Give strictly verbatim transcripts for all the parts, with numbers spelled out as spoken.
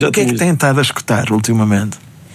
O que é que tem estado a escutar ultimamente?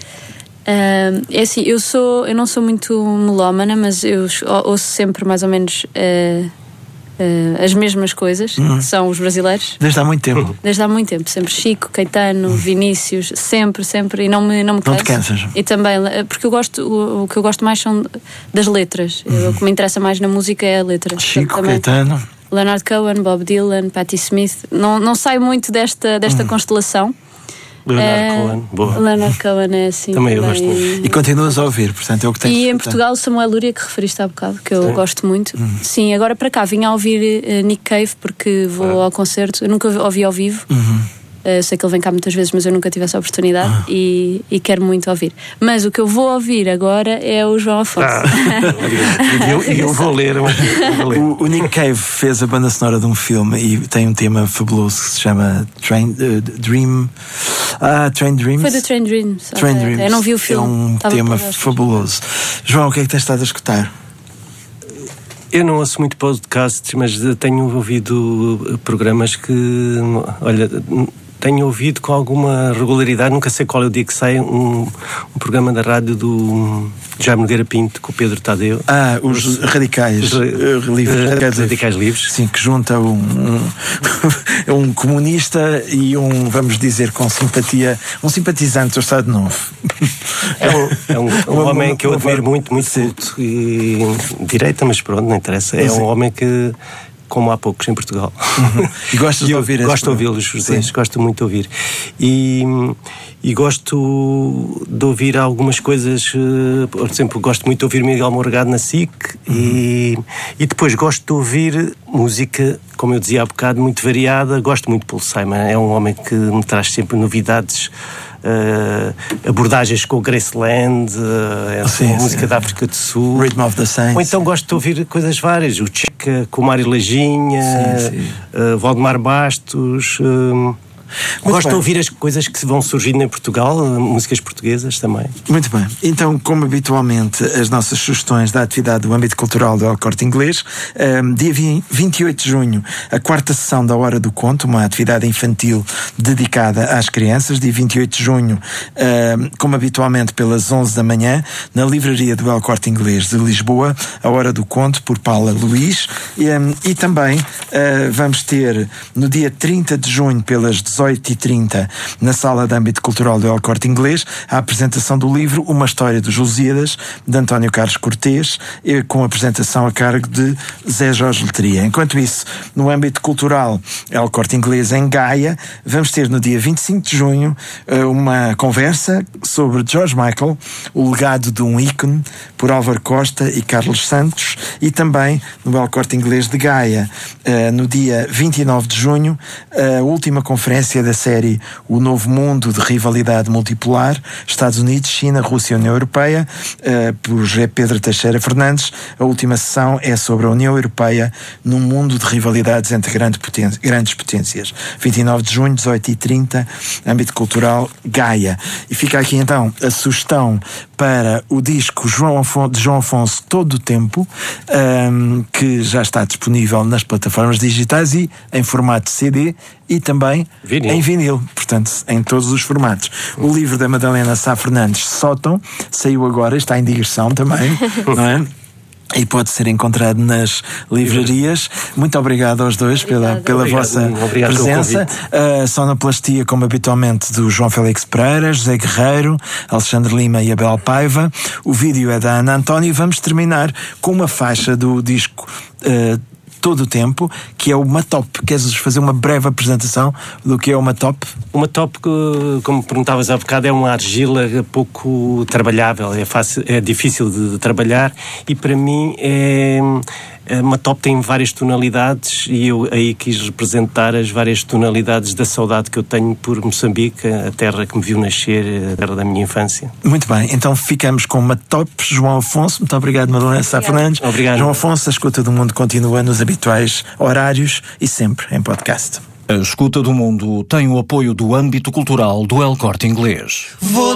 Uh, é assim, eu sou eu não sou muito melómana, mas eu ouço sempre mais ou menos uh, uh, as mesmas coisas, uhum. que são os brasileiros. Desde há muito tempo. Desde há muito tempo, sempre Chico, Caetano, uhum. Vinícius, sempre, sempre, e não me, não me canso. Não te cansas? E também, porque eu gosto, o, o que eu gosto mais são das letras. Uhum. O que me interessa mais na música é a letra. Chico, também, Caetano. Leonard Cohen, Bob Dylan, Patti Smith. Não, não saio muito desta, desta uhum. constelação. Leonard uh, Cohen, boa. Leonard Cohen é assim. Também eu gosto muito. E continuas a ouvir, portanto é o que tens. E em Portugal, Samuel Lúria, que referiste há bocado, que eu Sim. gosto muito. Uhum. Sim, agora para cá vim a ouvir uh, Nick Cave, porque vou ah. ao concerto. Eu nunca ouvi ao vivo. Uhum. Uh, sei que ele vem cá muitas vezes, mas eu nunca tive essa oportunidade ah. e, e quero muito ouvir. Mas o que eu vou ouvir agora é o João Afonso. Ah. e eu, eu vou ler. Vou ler. O, o Nick Cave fez a banda sonora de um filme e tem um tema fabuloso que se chama Train, uh, Dream. Ah, Train Dreams. Foi do Train Dreams. Train okay. Dreams. Eu não vi o filme. É um Tava tema fabuloso. João, o que é que tens estado a escutar? Eu não ouço muito podcasts, mas tenho ouvido programas que, olha, tenho ouvido com alguma regularidade, nunca sei qual é o dia que sai, um, um programa da rádio do Jaime Nogueira Pinto com o Pedro Tadeu. Ah, os, os radicais, os, uh, livres, uh, radicais, radicais livres. Sim, que junta um, um, um comunista e um, vamos dizer, com simpatia, um simpatizante do Estado Novo. É um, é um, um homem que eu admiro muito, muito culto e direita, mas pronto, não interessa. É um homem que, como há poucos em Portugal. Uhum. E gostas de ouvir? Gosto de ouvi-los, os dois, gosto muito de ouvir. E, e gosto de ouvir algumas coisas, por exemplo, gosto muito de ouvir Miguel Morgado na S I C. Uhum. e, e depois gosto de ouvir música, como eu dizia há bocado, muito variada. Gosto muito de Paul Simon, é um homem que me traz sempre novidades. Uh, abordagens com o Graceland, uh, sim, música sim, da África do Sul, Rhythm of the Saints. Ou então gosto de ouvir coisas várias, o Checa com o Mário Lajinha, sim, sim. Uh, Valdemar Bastos. Uh, Gosto bem. de ouvir as coisas que vão surgindo em Portugal, músicas portuguesas também. Muito bem. Então, como habitualmente, as nossas sugestões da atividade do âmbito cultural do El Corte Inglês. Um, dia vinte e oito de junho, a quarta sessão da Hora do Conto, uma atividade infantil dedicada às crianças. Dia vinte e oito de junho, um, como habitualmente, pelas onze da manhã, na livraria do El Corte Inglês de Lisboa, a Hora do Conto, por Paula Luís. E, um, e também uh, vamos ter, no dia trinta de junho, pelas dezoito e trinta, na Sala de Âmbito Cultural do El Corte Inglês, a apresentação do livro Uma História dos Lusíadas, de António Carlos Cortês, com apresentação a cargo de Zé Jorge Letria. Enquanto isso, no âmbito cultural El Corte Inglês em Gaia, vamos ter no dia vinte e cinco de junho uma conversa sobre George Michael, o legado de um ícone, por Álvaro Costa e Carlos Santos, e também no El Corte Inglês de Gaia, no dia vinte e nove de junho, a última conferência da série O Novo Mundo de Rivalidade Multipolar, Estados Unidos, China, Rússia e União Europeia, uh, por José Pedro Teixeira Fernandes. A última sessão é sobre a União Europeia num mundo de rivalidades entre grande potência, grandes potências. vinte e nove de junho, dezoito e trinta, âmbito cultural Gaia. E fica aqui então a sugestão para o disco João Afonso, de João Afonso Todo o Tempo, um, que já está disponível nas plataformas digitais e em formato C D e também vinil. Em vinil, portanto, em todos os formatos. O livro da Madalena Sá Fernandes, Sótão, saiu agora, está em digressão também, não é? E pode ser encontrado nas livrarias. Muito obrigado aos dois pela, pela obrigado, vossa obrigado presença. A sonoplastia, como habitualmente, do João Félix Pereira, José Guerreiro, Alexandre Lima e Abel Paiva. O vídeo é da Ana António e vamos terminar com uma faixa do disco uh, Todo o Tempo, que é uma top. Queres fazer uma breve apresentação do que é uma top? Uma top, como perguntavas há bocado, é uma argila pouco trabalhável, é, fácil, é difícil de trabalhar e para mim é... Uma top tem várias tonalidades e eu aí quis representar as várias tonalidades da saudade que eu tenho por Moçambique, a terra que me viu nascer, a terra da minha infância. Muito bem, então ficamos com uma top. João Afonso, muito obrigado, Madalena Sá Fernandes. Obrigado. João Afonso, a Escuta do Mundo continua nos habituais horários e sempre em podcast. A Escuta do Mundo tem o apoio do âmbito cultural do El Corte Inglês. Vou